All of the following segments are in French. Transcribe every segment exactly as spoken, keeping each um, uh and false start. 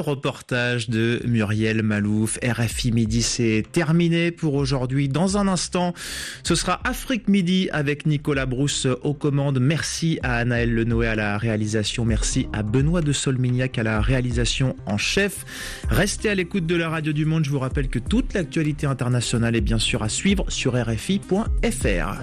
reportage de Muriel Malouf. R F I Midi, c'est terminé pour aujourd'hui. Dans un instant, ce sera Afrique Midi avec Nicolas Brousse aux commandes. Merci à Anaëlle Lenoé à la réalisation. Merci à Benoît de Solmignac à la réalisation en chef. Restez à l'écoute de la Radio du Monde. Je vous rappelle que toute l'actualité internationale est bien sûr à suivre sur R F I point F R.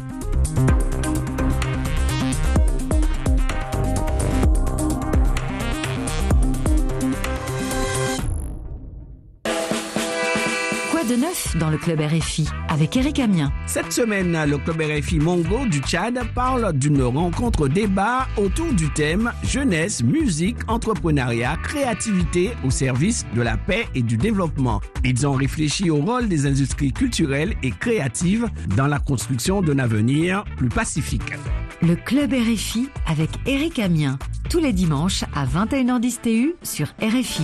De neuf dans le Club R F I avec Eric Amien. Cette semaine, le Club R F I Mongo du Tchad parle d'une rencontre débat autour du thème jeunesse, musique, entrepreneuriat, créativité au service de la paix et du développement. Ils ont réfléchi au rôle des industries culturelles et créatives dans la construction d'un avenir plus pacifique. Le Club R F I avec Eric Amien, tous les dimanches à vingt et une heures dix T U sur R F I.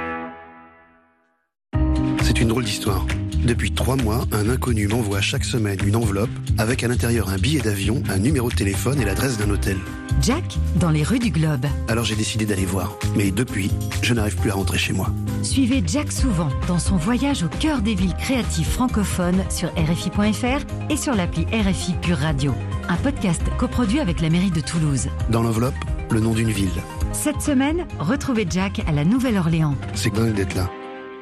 C'est une drôle d'histoire. Depuis trois mois, un inconnu m'envoie chaque semaine une enveloppe avec à l'intérieur un billet d'avion, un numéro de téléphone et l'adresse d'un hôtel. Jack, dans les rues du Globe. Alors j'ai décidé d'aller voir. Mais depuis, je n'arrive plus à rentrer chez moi. Suivez Jack souvent dans son voyage au cœur des villes créatives francophones sur R F I point F R et sur l'appli R F I Pure Radio. Un podcast coproduit avec la mairie de Toulouse. Dans l'enveloppe, le nom d'une ville. Cette semaine, retrouvez Jack à la Nouvelle-Orléans. C'est dingue d'être là.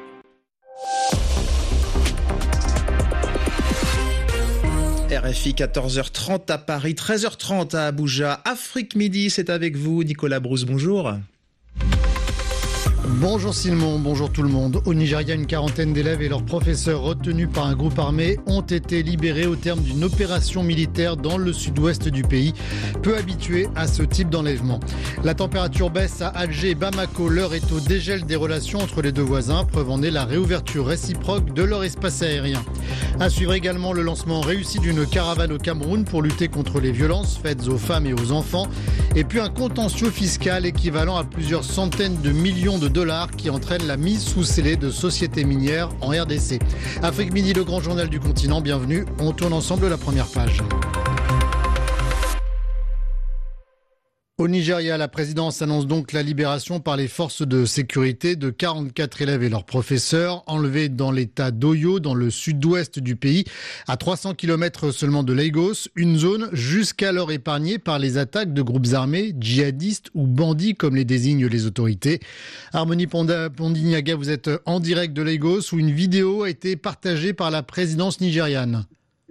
R F I quatorze heures trente à Paris, treize heures trente à Abuja. Afrique Midi, c'est avec vous, Nicolas Brousse, bonjour. Bonjour Simon, bonjour tout le monde. Au Nigeria, une quarantaine d'élèves et leurs professeurs retenus par un groupe armé ont été libérés au terme d'une opération militaire dans le sud-ouest du pays. Peu habitués à ce type d'enlèvement. La température baisse à Alger et Bamako. L'heure est au dégel des relations entre les deux voisins, preuve en est la réouverture réciproque de leur espace aérien. À suivre également le lancement réussi d'une caravane au Cameroun pour lutter contre les violences faites aux femmes et aux enfants. Et puis un contentieux fiscal équivalent à plusieurs centaines de millions de dollars qui entraîne la mise sous scellé de sociétés minières en R D C. Afrique Midi, le grand journal du continent, bienvenue. On tourne ensemble la première page. Au Nigeria, la présidence annonce donc la libération par les forces de sécurité de quarante-quatre élèves et leurs professeurs enlevés dans l'état d'Oyo, dans le sud-ouest du pays, à trois cents kilomètres seulement de Lagos, une zone jusqu'alors épargnée par les attaques de groupes armés, djihadistes ou bandits comme les désignent les autorités. Harmonie Pondinyaga, vous êtes en direct de Lagos où une vidéo a été partagée par la présidence nigériane.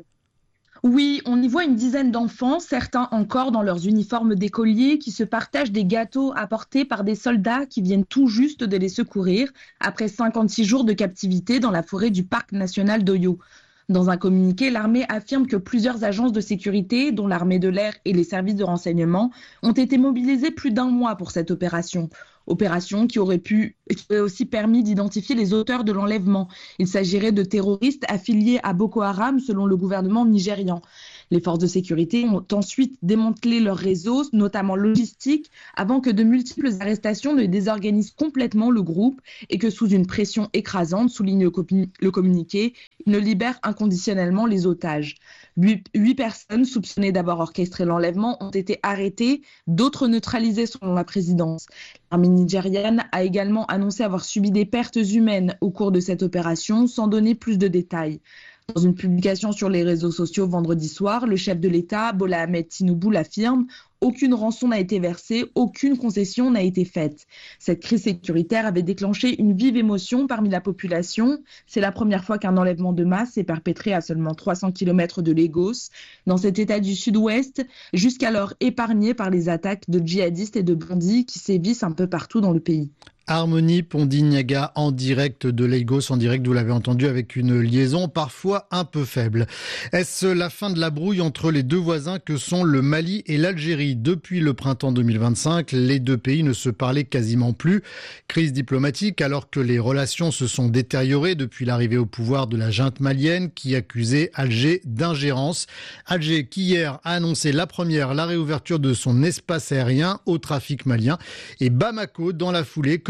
Oui, on y voit une dizaine d'enfants, certains encore dans leurs uniformes d'écoliers, qui se partagent des gâteaux apportés par des soldats qui viennent tout juste de les secourir après cinquante-six jours de captivité dans la forêt du parc national d'Oyo. Dans un communiqué, l'armée affirme que plusieurs agences de sécurité, dont l'armée de l'air et les services de renseignement, ont été mobilisées plus d'un mois pour cette opération. Opération qui aurait pu, qui aurait aussi permis d'identifier les auteurs de l'enlèvement. Il s'agirait de terroristes affiliés à Boko Haram selon le gouvernement nigérian. Les forces de sécurité ont ensuite démantelé leur réseau, notamment logistique, avant que de multiples arrestations ne désorganisent complètement le groupe et que sous une pression écrasante, souligne le, copi- le communiqué, ils ne libèrent inconditionnellement les otages. Huit, huit personnes soupçonnées d'avoir orchestré l'enlèvement ont été arrêtées, d'autres neutralisées selon la présidence. L'armée nigériane a également annoncé avoir subi des pertes humaines au cours de cette opération, sans donner plus de détails. Dans une publication sur les réseaux sociaux vendredi soir, le chef de l'État, Bola Ahmed Tinubu, l'affirme. Aucune rançon n'a été versée, aucune concession n'a été faite. Cette crise sécuritaire avait déclenché une vive émotion parmi la population. C'est la première fois qu'un enlèvement de masse est perpétré à seulement trois cents kilomètres de Lagos, dans cet état du sud-ouest, jusqu'alors épargné par les attaques de djihadistes et de bandits qui sévissent un peu partout dans le pays. Harmonie Pondinyaga en direct de Lagos, en direct, vous l'avez entendu, avec une liaison parfois un peu faible. Est-ce la fin de la brouille entre les deux voisins que sont le Mali et l'Algérie? Depuis le printemps deux mille vingt-cinq, les deux pays ne se parlaient quasiment plus. Crise diplomatique alors que les relations se sont détériorées depuis l'arrivée au pouvoir de la junte malienne qui accusait Alger d'ingérence. Alger qui hier a annoncé la première, la réouverture de son espace aérien au trafic malien, et Bamako dans la foulée, comme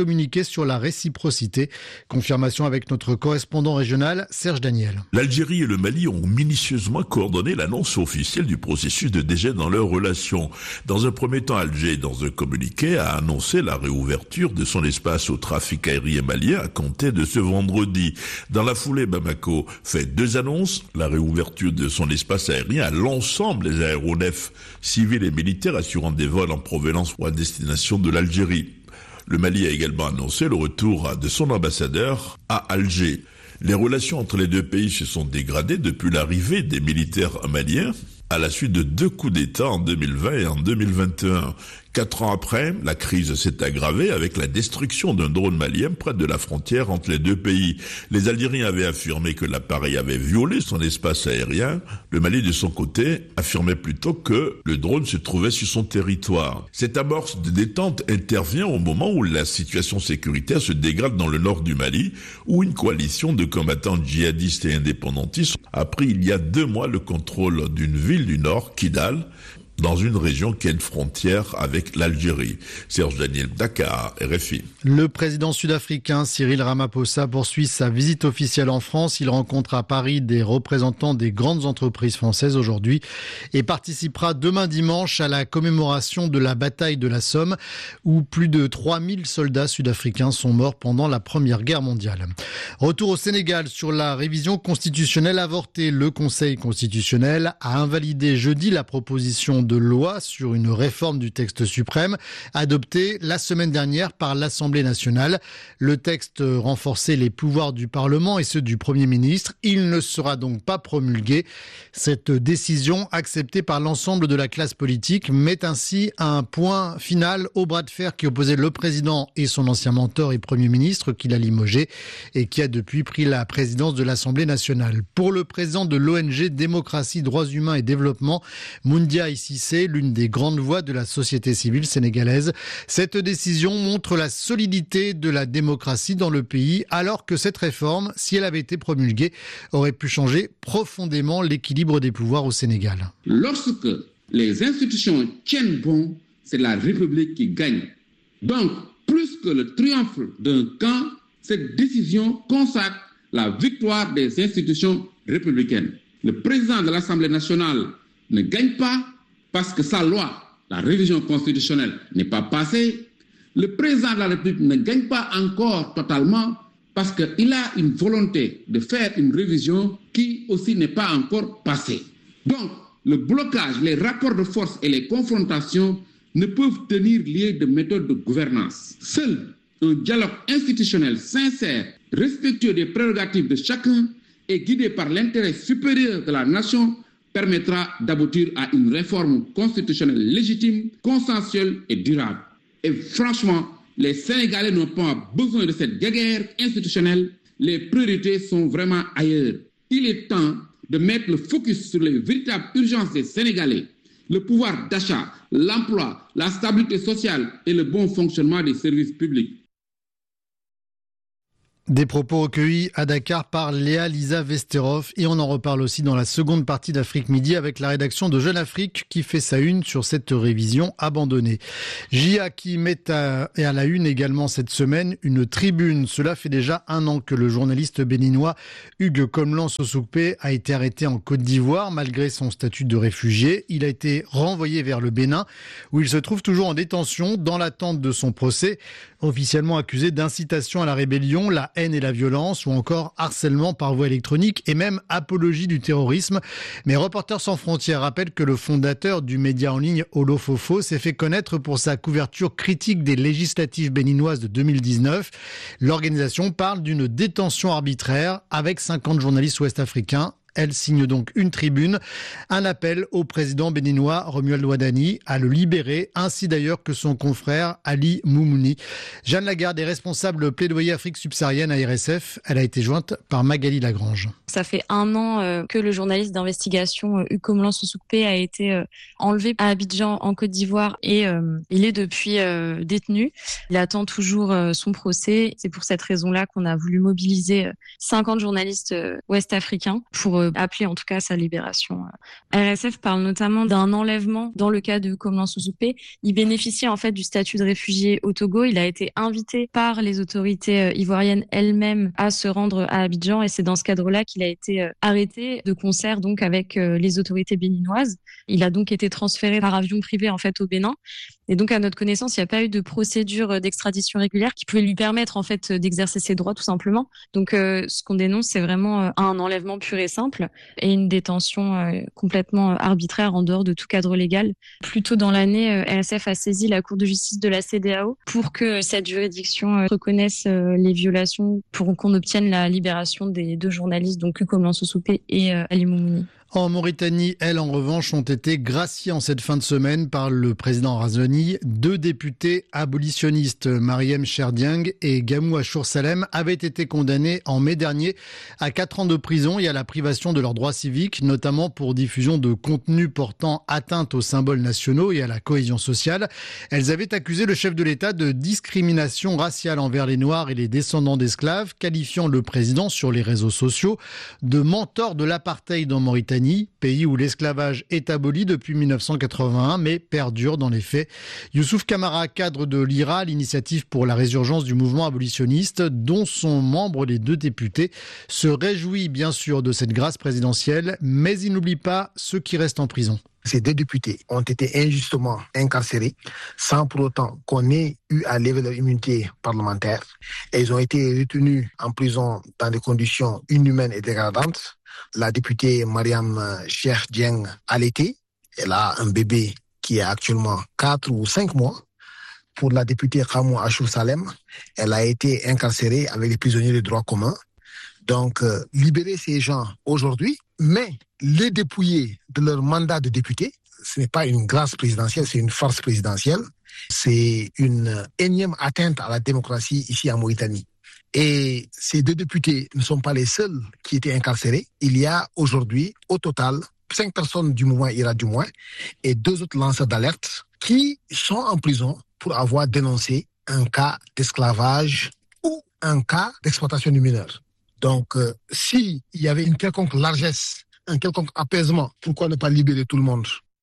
communiqué sur la réciprocité. Confirmation avec notre correspondant régional, Serge Daniel. L'Algérie et le Mali ont minutieusement coordonné l'annonce officielle du processus de dégel dans leurs relations. Dans un premier temps, Alger, dans un communiqué, a annoncé la réouverture de son espace au trafic aérien malien à compter de ce vendredi. Dans la foulée, Bamako fait deux annonces, la réouverture de son espace aérien à l'ensemble des aéronefs civils et militaires assurant des vols en provenance ou à destination de l'Algérie. Le Mali a également annoncé le retour de son ambassadeur à Alger. Les relations entre les deux pays se sont dégradées depuis l'arrivée des militaires maliens à la suite de deux coups d'État en deux mille vingt et en deux mille vingt et un. Quatre ans après, la crise s'est aggravée avec la destruction d'un drone malien près de la frontière entre les deux pays. Les Algériens avaient affirmé que l'appareil avait violé son espace aérien. Le Mali, de son côté, affirmait plutôt que le drone se trouvait sur son territoire. Cette amorce de détente intervient au moment où la situation sécuritaire se dégrade dans le nord du Mali, où une coalition de combattants djihadistes et indépendantistes a pris il y a deux mois le contrôle d'une ville du nord, Kidal, dans une région qui a une frontière avec l'Algérie. Serge Daniel, Dakar, R F I. Le président sud-africain Cyril Ramaphosa poursuit sa visite officielle en France. Il rencontre à Paris des représentants des grandes entreprises françaises aujourd'hui et participera demain dimanche à la commémoration de la bataille de la Somme où plus de trois mille soldats sud-africains sont morts pendant la Première Guerre mondiale. Retour au Sénégal sur la révision constitutionnelle avortée. Le Conseil constitutionnel a invalidé jeudi la proposition de loi sur une réforme du texte suprême adoptée la semaine dernière par l'Assemblée nationale. Le texte renforçait les pouvoirs du Parlement et ceux du Premier ministre. Il ne sera donc pas promulgué. Cette décision, acceptée par l'ensemble de la classe politique, met ainsi un point final au bras de fer qui opposait le président et son ancien mentor et Premier ministre qu'il a limogé et qui a depuis pris la présidence de l'Assemblée nationale. Pour le président de l'O N G Démocratie, Droits Humains et Développement, Moundia Ississé, l'une des grandes voix de la société civile sénégalaise. Cette décision montre la solidité de la démocratie dans le pays, alors que cette réforme, si elle avait été promulguée, aurait pu changer profondément l'équilibre des pouvoirs au Sénégal. Lorsque les institutions tiennent bon, c'est la République qui gagne. Donc, plus que le triomphe d'un camp, cette décision consacre la victoire des institutions républicaines. Le président de l'Assemblée nationale ne gagne pas parce que sa loi, la révision constitutionnelle, n'est pas passée. Le président de la République ne gagne pas encore totalement parce qu'il a une volonté de faire une révision qui aussi n'est pas encore passée. Donc, le blocage, les rapports de force et les confrontations ne peuvent tenir lieu de méthode de gouvernance. Seul un dialogue institutionnel sincère, respectueux des prérogatives de chacun et guidé par l'intérêt supérieur de la nation permettra d'aboutir à une réforme constitutionnelle légitime, consensuelle et durable. Et franchement, les Sénégalais n'ont pas besoin de cette guerre institutionnelle. Les priorités sont vraiment ailleurs. Il est temps de mettre le focus sur les véritables urgences des Sénégalais. Le pouvoir d'achat, l'emploi, la stabilité sociale et le bon fonctionnement des services publics. Des propos recueillis à Dakar par Léa Lisa Vesterov et on en reparle aussi dans la seconde partie d'Afrique Midi avec la rédaction de Jeune Afrique qui fait sa une sur cette révision abandonnée. J A qui met à, et à la une également cette semaine une tribune. Cela fait déjà un an que le journaliste béninois Hugues Komlan Sosukpe a été arrêté en Côte d'Ivoire malgré son statut de réfugié. Il a été renvoyé vers le Bénin où il se trouve toujours en détention dans l'attente de son procès. Officiellement accusé d'incitation à la rébellion, la haine et la violence ou encore harcèlement par voie électronique et même apologie du terrorisme. Mais Reporters sans frontières rappelle que le fondateur du média en ligne Olofofo s'est fait connaître pour sa couverture critique des législatives béninoises de deux mille dix-neuf. L'organisation parle d'une détention arbitraire avec cinquante journalistes ouest-africains. Elle signe donc une tribune, un appel au président béninois Romuald Wadani à le libérer, ainsi d'ailleurs que son confrère Ali Moumouni. Jeanne Lagarde est responsable plaidoyer Afrique subsaharienne à R S F. Elle a été jointe par Magali Lagrange. Ça fait un an euh, que le journaliste d'investigation euh, Hugues Komlan Sosukpe a été euh, enlevé à Abidjan en Côte d'Ivoire et euh, il est depuis euh, détenu. Il attend toujours euh, son procès. C'est pour cette raison-là qu'on a voulu mobiliser euh, cinquante journalistes euh, ouest-africains pour euh, euh, appeler en tout cas à sa libération. R S F parle notamment d'un enlèvement dans le cas de Komelan Sous-Soupé. Il bénéficiait en fait du statut de réfugié au Togo. Il a été invité par les autorités euh, ivoiriennes elles-mêmes à se rendre à Abidjan et c'est dans ce cadre-là qu'il a été euh, arrêté de concert donc avec euh, les autorités béninoises. Il a donc été transféré par avion privé en fait au Bénin. Et donc à notre connaissance, il n'y a pas eu de procédure d'extradition régulière qui pouvait lui permettre en fait d'exercer ses droits tout simplement. Donc euh, ce qu'on dénonce, c'est vraiment euh, un enlèvement pur et simple et une détention euh, complètement arbitraire en dehors de tout cadre légal. Plus tôt dans l'année, euh, R S F a saisi la Cour de justice de la C E D E A O pour que cette juridiction euh, reconnaisse euh, les violations pour qu'on obtienne la libération des deux journalistes, donc Komelan Sous-Soupé et euh, Ali Moumouni. En Mauritanie, elles, en revanche, ont été graciées en cette fin de semaine par le président Razoni. Deux députés abolitionnistes, Mariem Cherdiang et Gamou Achour Salem, avaient été condamnés en mai dernier à quatre ans de prison et à la privation de leurs droits civiques, notamment pour diffusion de contenus portant atteinte aux symboles nationaux et à la cohésion sociale. Elles avaient accusé le chef de l'État de discrimination raciale envers les Noirs et les descendants d'esclaves, qualifiant le président sur les réseaux sociaux de mentor de l'apartheid en Mauritanie, pays où l'esclavage est aboli depuis mille neuf cent quatre-vingt-un, mais perdure dans les faits. Youssouf Kamara, cadre de l'I R A, l'initiative pour la résurgence du mouvement abolitionniste, dont sont membres les deux députés, se réjouit bien sûr de cette grâce présidentielle, mais il n'oublie pas ceux qui restent en prison. Ces deux députés ont été injustement incarcérés sans pour autant qu'on ait eu à lever leur immunité parlementaire. Et ils ont été retenus en prison dans des conditions inhumaines et dégradantes. La députée Mariam Cherdiang allaitée, elle a un bébé qui a actuellement quatre ou cinq mois. Pour la députée Gamou Achour Salem, elle a été incarcérée avec les prisonniers de droit commun. Donc, euh, libérer ces gens aujourd'hui, mais les dépouiller de leur mandat de député, ce n'est pas une grâce présidentielle, c'est une farce présidentielle. C'est une énième atteinte à la démocratie ici en Mauritanie. Et ces deux députés ne sont pas les seuls qui étaient incarcérés. Il y a aujourd'hui, au total, cinq personnes du mouvement I R A du moins et deux autres lanceurs d'alerte qui sont en prison pour avoir dénoncé un cas d'esclavage ou un cas d'exploitation du mineur. Donc, euh, s'il y avait une quelconque largesse, un quelconque apaisement, pourquoi ne pas libérer tout le monde ?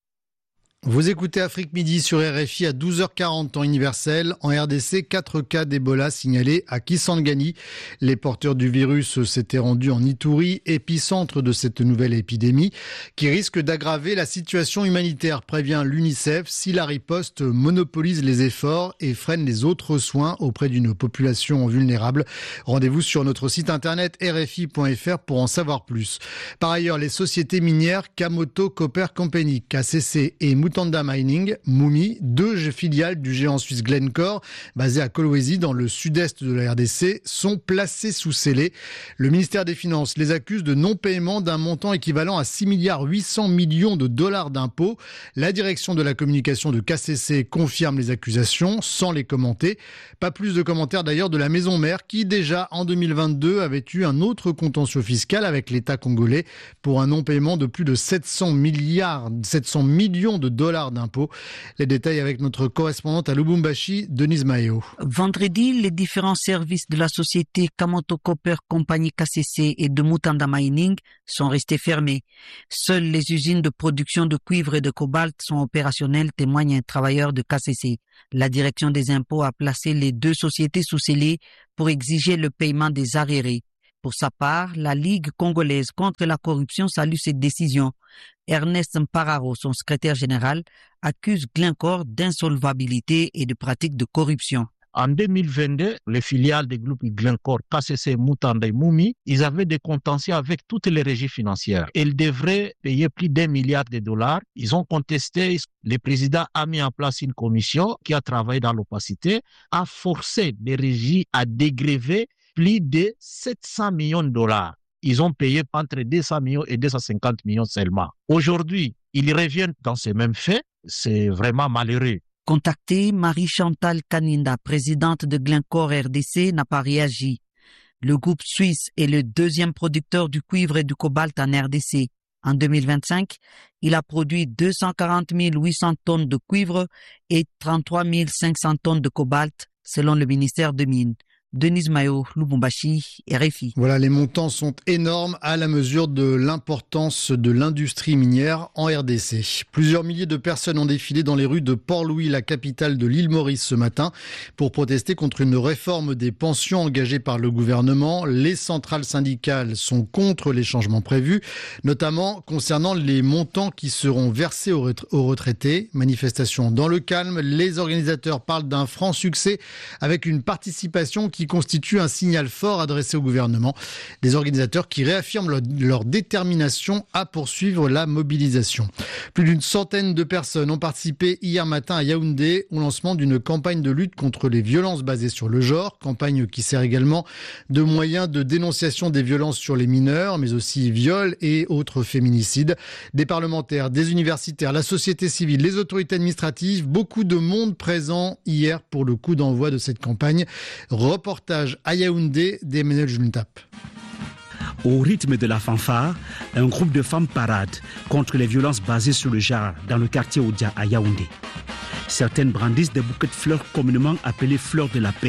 Vous écoutez Afrique Midi sur R F I à douze heures quarante temps universel. En R D C, quatre cas d'Ebola signalés à Kisangani. Les porteurs du virus s'étaient rendus en Ituri, épicentre de cette nouvelle épidémie, qui risque d'aggraver la situation humanitaire, prévient l'UNICEF, si la riposte monopolise les efforts et freine les autres soins auprès d'une population vulnérable. Rendez-vous sur notre site internet R F I point F R pour en savoir plus. Par ailleurs, les sociétés minières Kamoto Copper Company, K C C et Mutanda Mining, Moumi, deux filiales du géant suisse Glencore, basées à Kolwezi dans le sud-est de la R D C, sont placées sous scellé. Le ministère des Finances les accuse de non-paiement d'un montant équivalent à six milliards huit cents millions de dollars d'impôts. La direction de la communication de K C C confirme les accusations sans les commenter. Pas plus de commentaires d'ailleurs de la maison mère qui déjà en deux mille vingt-deux avait eu un autre contentieux fiscal avec l'État congolais pour un non-paiement de plus de sept cents milliards, sept cents millions de dollars d'impôts. Les détails avec notre correspondante à Lubumbashi, Denise Maeo. Vendredi, les différents services de la société Kamoto Copper Company K C C et de Mutanda Mining sont restés fermés. Seules les usines de production de cuivre et de cobalt sont opérationnelles, témoigne un travailleur de K C C. La direction des impôts a placé les deux sociétés sous scellé pour exiger le paiement des arriérés. Pour sa part, la Ligue congolaise contre la corruption salue cette décision. Ernest Mpararo, son secrétaire général, accuse Glencore d'insolvabilité et de pratiques de corruption. En deux mille vingt-deux, les filiales des groupes Glencore, K C C, Mutanda et Moumi, ils avaient des contentieux avec toutes les régies financières. Ils devraient payer plus d'un milliard de dollars. Ils ont contesté. Le président a mis en place une commission qui a travaillé dans l'opacité, a forcé les régies à dégréver plus de sept cents millions de dollars. Ils ont payé entre deux cents millions et deux cent cinquante millions seulement. Aujourd'hui, ils reviennent dans ces mêmes faits. C'est vraiment malheureux. Contactée, Marie-Chantal Kaninda, présidente de Glencore R D C, n'a pas réagi. Le groupe suisse est le deuxième producteur du cuivre et du cobalt en R D C. En deux mille vingt-cinq, il a produit deux cent quarante mille huit cents tonnes de cuivre et trente-trois mille cinq cents tonnes de cobalt, selon le ministère des Mines. Denise Mayo, Lubumbashi, R F I. Voilà, les montants sont énormes à la mesure de l'importance de l'industrie minière en R D C. Plusieurs milliers de personnes ont défilé dans les rues de Port-Louis, la capitale de l'île Maurice, ce matin, pour protester contre une réforme des pensions engagée par le gouvernement. Les centrales syndicales sont contre les changements prévus, notamment concernant les montants qui seront versés aux retraités. Manifestation dans le calme, les organisateurs parlent d'un franc succès avec une participation qui constitue un signal fort adressé au gouvernement. Des organisateurs qui réaffirment leur, leur détermination à poursuivre la mobilisation. Plus d'une centaine de personnes ont participé hier matin à Yaoundé au lancement d'une campagne de lutte contre les violences basées sur le genre, campagne qui sert également de moyen de dénonciation des violences sur les mineurs, mais aussi viols et autres féminicides. Des parlementaires, des universitaires, la société civile, les autorités administratives, beaucoup de monde présent hier pour le coup d'envoi de cette campagne. Reportage à Yaoundé d'Emmanuel Juntap. Au rythme de la fanfare, un groupe de femmes parade contre les violences basées sur le genre dans le quartier Odia à Yaoundé. Certaines brandissent des bouquets de fleurs communément appelées fleurs de la paix.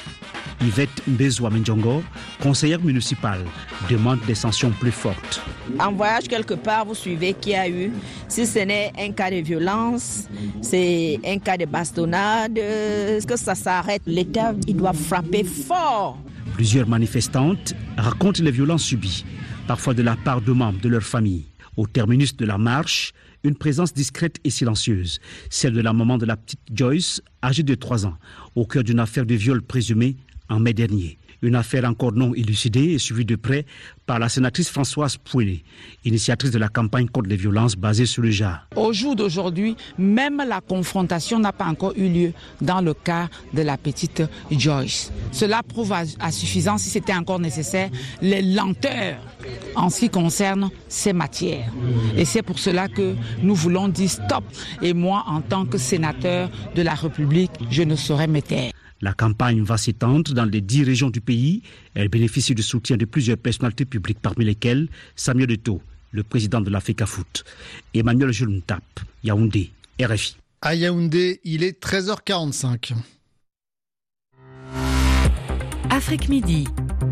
Yvette Mbezwa Mendjongo, conseillère municipale, demande des sanctions plus fortes. En voyage quelque part, vous suivez qu'il y a eu, si ce n'est un cas de violence, c'est un cas de bastonnade, que ça s'arrête. L'État, il doit frapper fort. Plusieurs manifestantes racontent les violences subies, parfois de la part de membres de leur famille. Au terminus de la marche, une présence discrète et silencieuse, celle de la maman de la petite Joyce, âgée de trois ans, au cœur d'une affaire de viol présumé en mai dernier. Une affaire encore non élucidée et suivie de près par la sénatrice Françoise Pouelé, initiatrice de la campagne contre les violences basées sur le genre. Au jour d'aujourd'hui, même la confrontation n'a pas encore eu lieu dans le cas de la petite Joyce. Cela prouve à, à suffisance, si c'était encore nécessaire, les lenteurs en ce qui concerne ces matières. Et c'est pour cela que nous voulons dire stop. Et moi, en tant que sénateur de la République, je ne saurais me taire. La campagne va s'étendre dans les dix régions du pays. Elle bénéficie du soutien de plusieurs personnalités publiques, parmi lesquelles Samuel Eto'o, le président de la FECAFOOT. Emmanuel Juntap, Yaoundé, R F I. À Yaoundé, il est treize heures quarante-cinq. Afrique Midi.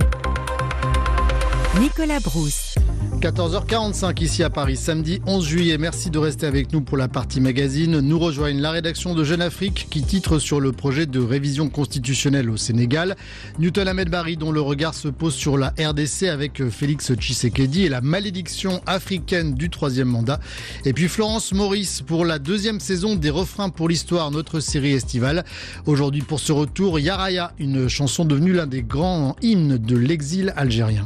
Nicolas Brousse. quatorze heures quarante-cinq ici à Paris, samedi onze juillet. Merci de rester avec nous pour la partie magazine. Nous rejoignent la rédaction de Jeune Afrique qui titre sur le projet de révision constitutionnelle au Sénégal. Newton Ahmed Barry dont le regard se pose sur la R D C avec Félix Tshisekedi et la malédiction africaine du troisième mandat. Et puis Florence Maurice pour la deuxième saison des Refrains pour l'Histoire, notre série estivale. Aujourd'hui pour ce retour, Yaraya, une chanson devenue l'un des grands hymnes de l'exil algérien.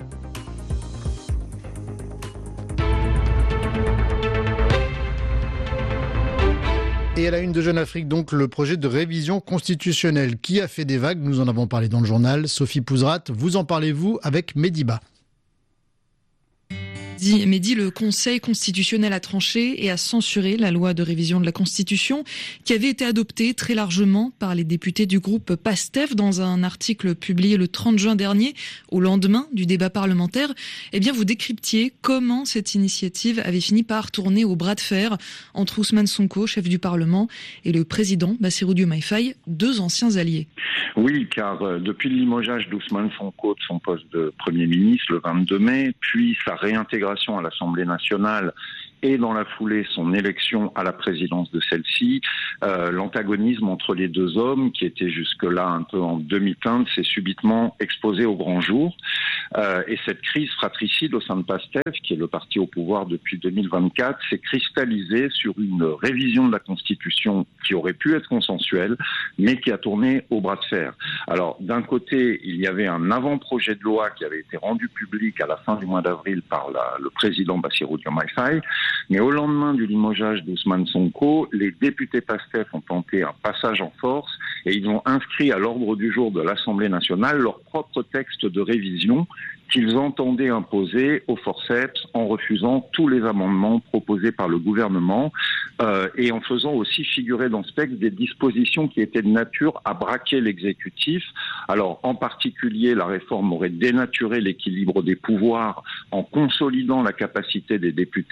Et à la une de Jeune Afrique, donc, le projet de révision constitutionnelle qui a fait des vagues. Nous en avons parlé dans le journal. Sophie Pouzrat, vous en parlez-vous avec Mediba? Mehdi, le Conseil constitutionnel a tranché et a censuré la loi de révision de la Constitution qui avait été adoptée très largement par les députés du groupe PASTEF dans un article publié le trente juin dernier, au lendemain du débat parlementaire. Eh bien, vous décryptiez comment cette initiative avait fini par tourner au bras de fer entre Ousmane Sonko, chef du Parlement, et le président Bassirou Diomaye Faye, deux anciens alliés. Oui, car euh, depuis le limogeage d'Ousmane Sonko de son poste de Premier ministre le vingt-deux mai, puis sa réintégration à l'Assemblée nationale et dans la foulée son élection à la présidence de celle-ci, euh, l'antagonisme entre les deux hommes, qui était jusque-là un peu en demi-teinte, s'est subitement exposé au grand jour. Euh, et cette crise fratricide au sein de PASTEF, qui est le parti au pouvoir depuis deux mille vingt-quatre, s'est cristallisée sur une révision de la Constitution qui aurait pu être consensuelle, mais qui a tourné au bras de fer. Alors, d'un côté, il y avait un avant-projet de loi qui avait été rendu public à la fin du mois d'avril par la, le président Bassirou Diomaye Faye. Mais au lendemain du limogeage d'Ousmane Sonko, les députés PASTEF ont tenté un passage en force et ils ont inscrit à l'ordre du jour de l'Assemblée nationale leur propre texte de révision qu'ils entendaient imposer au forceps en refusant tous les amendements proposés par le gouvernement euh, et en faisant aussi figurer dans ce texte des dispositions qui étaient de nature à braquer l'exécutif. Alors, en particulier, la réforme aurait dénaturé l'équilibre des pouvoirs en consolidant la capacité des députés à censurer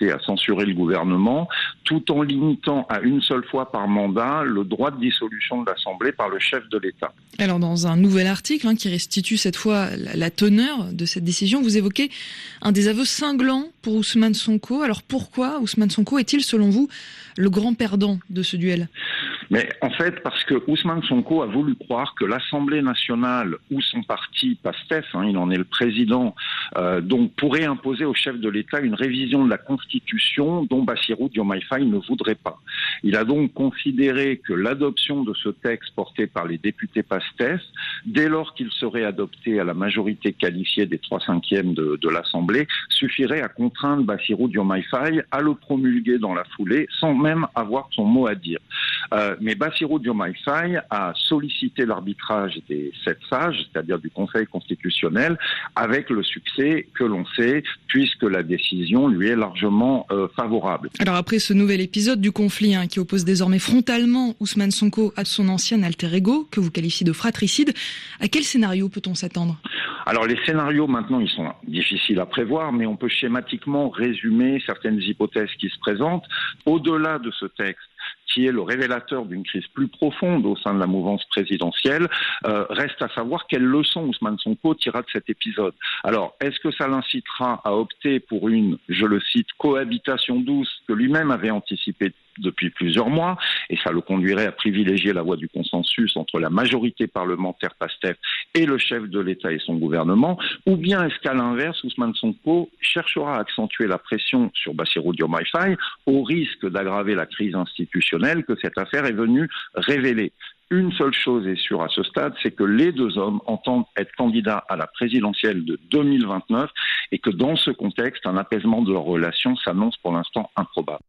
censurer le gouvernement, tout en limitant à une seule fois par mandat le droit de dissolution de l'Assemblée par le chef de l'État. Alors dans un nouvel article hein, qui restitue cette fois la, la teneur de cette décision, vous évoquez un des aveux cinglants pour Ousmane Sonko. Alors pourquoi Ousmane Sonko est-il selon vous le grand perdant de ce duel ? Mais en fait, parce que Ousmane Sonko a voulu croire que l'Assemblée nationale ou son parti, PASTEF, hein, il en est le président, euh, donc pourrait imposer au chef de l'État une révision de la Constitution dont Bassirou Diomaye Faye ne voudrait pas. Il a donc considéré que l'adoption de ce texte porté par les députés PASTEF, dès lors qu'il serait adopté à la majorité qualifiée des trois cinquièmes de, de l'Assemblée, suffirait à contraindre Bassirou Diomaye Faye à le promulguer dans la foulée sans même avoir son mot à dire. Euh, mais Bassirou Diomaye Faye a sollicité l'arbitrage des sept sages, c'est-à-dire du Conseil constitutionnel, avec le succès que l'on sait, puisque la décision lui est largement euh, favorable. Alors après ce nouvel épisode du conflit hein, qui oppose désormais frontalement Ousmane Sonko à son ancien alter ego, que vous qualifiez de fratricide, à quel scénario peut-on s'attendre ? Alors les scénarios maintenant ils sont difficiles à prévoir, mais on peut schématiquement résumer certaines hypothèses qui se présentent. Au-delà de ce texte, qui est le révélateur d'une crise plus profonde au sein de la mouvance présidentielle, euh, reste à savoir quelles leçons Ousmane Sonko tirera de cet épisode. Alors, est-ce que ça l'incitera à opter pour une, je le cite, cohabitation douce que lui-même avait anticipée depuis plusieurs mois, et ça le conduirait à privilégier la voie du consensus entre la majorité parlementaire PASTEF et le chef de l'État et son gouvernement, ou bien est-ce qu'à l'inverse, Ousmane Sonko cherchera à accentuer la pression sur Bassirou Diomaye Faye au risque d'aggraver la crise institutionnelle que cette affaire est venue révéler. Une seule chose est sûre à ce stade, c'est que les deux hommes entendent être candidats à la présidentielle de deux mille vingt-neuf et que dans ce contexte, un apaisement de leurs relations s'annonce pour l'instant improbable.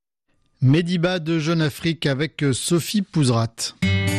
Mediba de Jeune Afrique avec Sophie Pouzrat.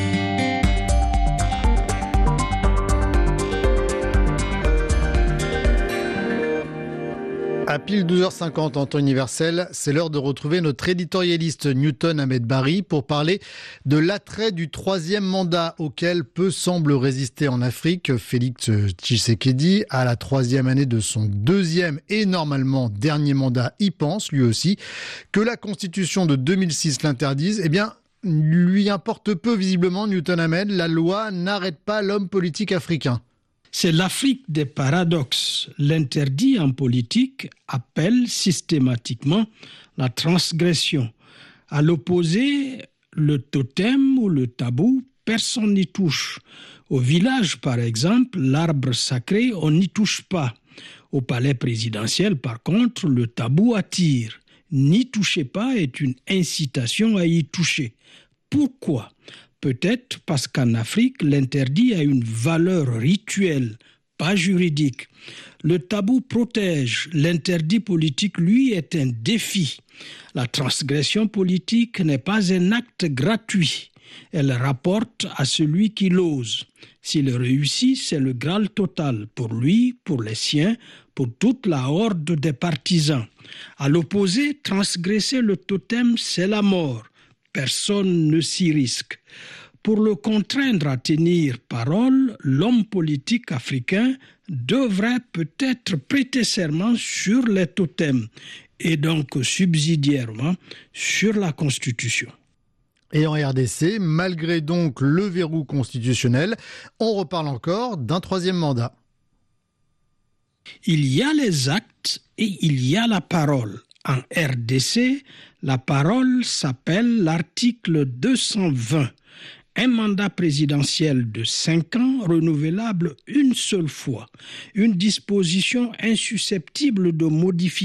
À pile douze heures cinquante en temps universel, c'est l'heure de retrouver notre éditorialiste Newton Ahmed Bari pour parler de l'attrait du troisième mandat auquel peu semble résister en Afrique Félix Tshisekedi. À la troisième année de son deuxième et normalement dernier mandat, y pense lui aussi. Que la Constitution de deux mille six l'interdise, eh bien, lui importe peu visiblement Newton Ahmed. La loi n'arrête pas l'homme politique africain. C'est l'Afrique des paradoxes. L'interdit en politique appelle systématiquement la transgression. À l'opposé, le totem ou le tabou, personne n'y touche. Au village, par exemple, l'arbre sacré, on n'y touche pas. Au palais présidentiel, par contre, le tabou attire. N'y touchez pas est une incitation à y toucher. Pourquoi ? Peut-être parce qu'en Afrique, l'interdit a une valeur rituelle, pas juridique. Le tabou protège, l'interdit politique, lui, est un défi. La transgression politique n'est pas un acte gratuit. Elle rapporte à celui qui l'ose. S'il réussit, c'est le Graal total, pour lui, pour les siens, pour toute la horde des partisans. À l'opposé, transgresser le totem, c'est la mort. Personne ne s'y risque. Pour le contraindre à tenir parole, l'homme politique africain devrait peut-être prêter serment sur les totems et donc subsidiairement sur la Constitution. Et en R D C, malgré donc le verrou constitutionnel, on reparle encore d'un troisième mandat. Il y a les actes et il y a la parole. En R D C, la parole s'appelle l'article deux cent vingt. Un mandat présidentiel de cinq ans renouvelable une seule fois. Une disposition insusceptible de modification